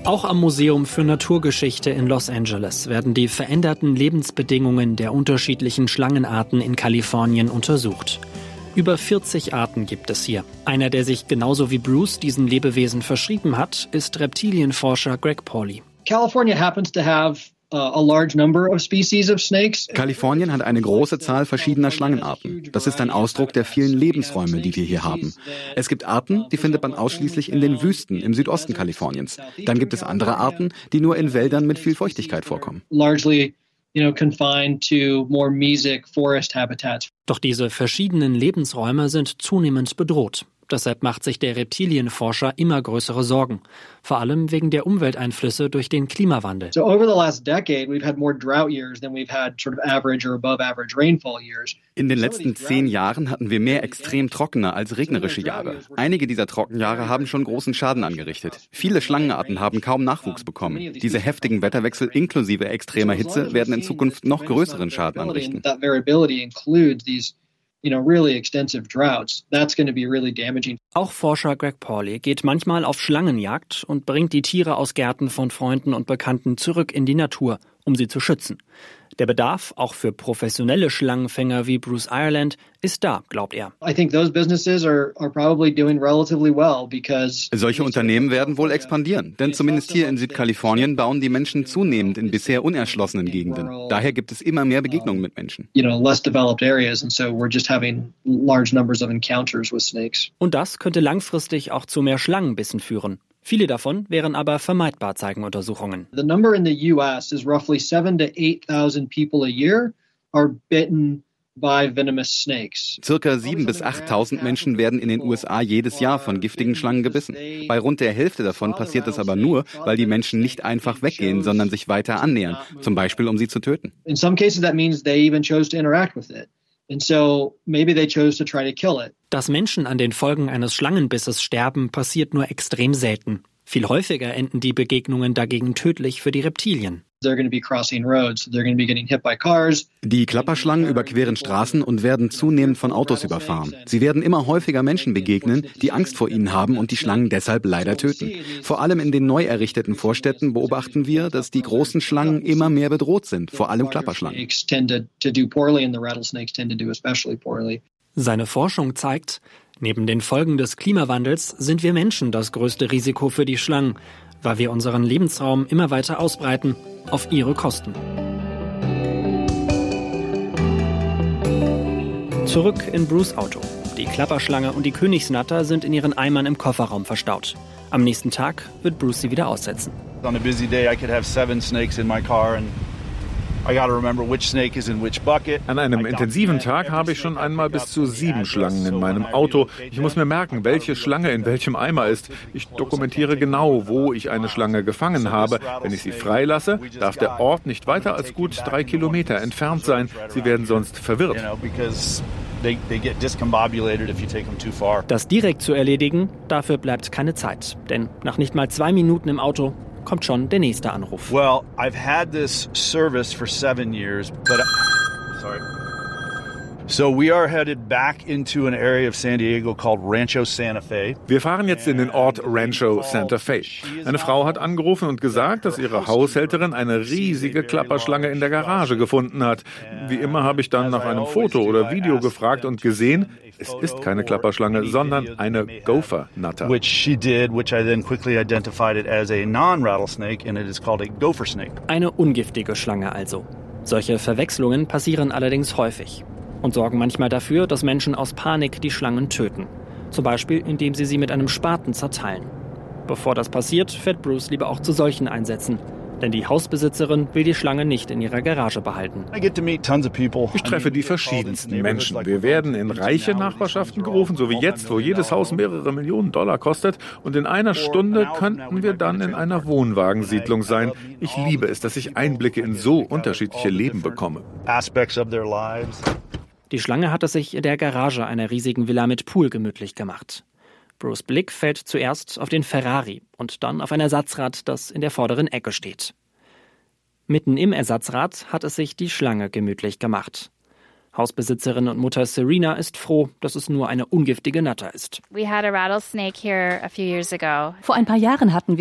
Auch am Museum für Naturgeschichte in Los Angeles werden die veränderten Lebensbedingungen der unterschiedlichen Schlangenarten in Kalifornien untersucht. Über 40 Arten gibt es hier. Einer, der sich genauso wie Bruce diesen Lebewesen verschrieben hat, ist Reptilienforscher Greg Pauly. California happens to have a large number of species of snakes. Kalifornien hat eine große Zahl verschiedener Schlangenarten. Das ist ein Ausdruck der vielen Lebensräume, die wir hier haben. Es gibt Arten, die findet man ausschließlich in den Wüsten im Südosten Kaliforniens. Dann gibt es andere Arten, die nur in Wäldern mit viel Feuchtigkeit vorkommen. Largely, confined to more mesic forest habitats. Doch diese verschiedenen Lebensräume sind zunehmend bedroht. Deshalb macht sich der Reptilienforscher immer größere Sorgen. Vor allem wegen der Umwelteinflüsse durch den Klimawandel. So over the last decade, we've had more drought years than we've had sort of average or above average rainfall years. In den letzten 10 Jahren hatten wir mehr extrem trockene als regnerische Jahre. Einige dieser Trockenjahre haben schon großen Schaden angerichtet. Viele Schlangenarten haben kaum Nachwuchs bekommen. Diese heftigen Wetterwechsel inklusive extremer Hitze werden in Zukunft noch größeren Schaden anrichten. Really extensive droughts. That's going to be really damaging. Auch Forscher Greg Pauly geht manchmal auf Schlangenjagd und bringt die Tiere aus Gärten von Freunden und Bekannten zurück in die Natur, um sie zu schützen. Der Bedarf, auch für professionelle Schlangenfänger wie Bruce Ireland, ist da, glaubt er. I think those businesses are probably doing relatively well because solche Unternehmen werden wohl expandieren, denn zumindest hier in Südkalifornien bauen die Menschen zunehmend in bisher unerschlossenen Gegenden. Daher gibt es immer mehr Begegnungen mit Menschen. Less developed areas, and so we're just having large numbers of encounters with snakes. Und das könnte langfristig auch zu mehr Schlangenbissen führen. Viele davon wären aber vermeidbar, zeigen Untersuchungen. The number in the US is roughly 7,000 to 8,000 people a year are bitten by venomous snakes. Circa 7.000 bis 8.000 Menschen werden in den USA jedes Jahr von giftigen Schlangen gebissen. Bei rund der Hälfte davon passiert das aber nur, weil die Menschen nicht einfach weggehen, sondern sich weiter annähern, zum Beispiel um sie zu töten. In some cases that means they even chose to interact with it. And so maybe they chose to try to kill it. Dass Menschen an den Folgen eines Schlangenbisses sterben, passiert nur extrem selten. Viel häufiger enden die Begegnungen dagegen tödlich für die Reptilien. They're going to be crossing roads. They're going to be getting hit by cars. Die Klapperschlangen überqueren Straßen und werden zunehmend von Autos überfahren. Sie werden immer häufiger Menschen begegnen, die Angst vor ihnen haben und die Schlangen deshalb leider töten. Vor allem in den neu errichteten Vorstädten beobachten wir, dass die großen Schlangen immer mehr bedroht sind, vor allem Klapperschlangen. Seine Forschung zeigt, neben den Folgen des Klimawandels sind wir Menschen das größte Risiko für die Schlangen, weil wir unseren Lebensraum immer weiter ausbreiten, auf ihre Kosten. Zurück in Bruce' Auto. Die Klapperschlange und die Königsnatter sind in ihren Eimern im Kofferraum verstaut. Am nächsten Tag wird Bruce sie wieder aussetzen. On a busy day I could have 7 snakes in my car and I gotta remember which snake is in which bucket. An einem intensiven Tag habe ich schon einmal bis zu 7 Schlangen in meinem Auto. Ich muss mir merken, welche Schlange in welchem Eimer ist. Ich dokumentiere genau, wo ich eine Schlange gefangen habe. Wenn ich sie freilasse, darf der Ort nicht weiter als gut 3 Kilometer entfernt sein. Sie werden sonst verwirrt. Das direkt zu erledigen, dafür bleibt keine Zeit. Denn nach nicht mal 2 Minuten im Auto kommt schon der nächste Anruf. Well, I've had this service for 7 years, but sorry. So we are headed back into an area of San Diego called Rancho Santa Fe. Wir fahren jetzt in den Ort Rancho Santa Fe. Eine Frau hat angerufen und gesagt, dass ihre Haushälterin eine riesige Klapperschlange in der Garage gefunden hat. Wie immer habe ich dann nach einem Foto oder Video gefragt und gesehen, es ist keine Klapperschlange, sondern eine Gopher-Natter. Which she did, which I then quickly identified it as a non-rattlesnake and it is called a gopher snake. Eine ungiftige Schlange also. Solche Verwechslungen passieren allerdings häufig und sorgen manchmal dafür, dass Menschen aus Panik die Schlangen töten. Zum Beispiel, indem sie mit einem Spaten zerteilen. Bevor das passiert, fährt Bruce lieber auch zu solchen Einsätzen. Denn die Hausbesitzerin will die Schlange nicht in ihrer Garage behalten. Ich treffe die verschiedensten Menschen. Wir werden in reiche Nachbarschaften gerufen, so wie jetzt, wo jedes Haus mehrere Millionen $Millionen kostet. Und in einer Stunde könnten wir dann in einer Wohnwagensiedlung sein. Ich liebe es, dass ich Einblicke in so unterschiedliche Leben bekomme. Die Schlange hat es sich in der Garage einer riesigen Villa mit Pool gemütlich gemacht. Bruce' Blick fällt zuerst auf den Ferrari und dann auf ein Ersatzrad, das in der vorderen Ecke steht. Mitten im Ersatzrad hat es sich die Schlange gemütlich gemacht. Hausbesitzerin und Mutter Serena ist froh, dass es nur eine ungiftige Natter ist. Vor ein paar Jahren hatten wir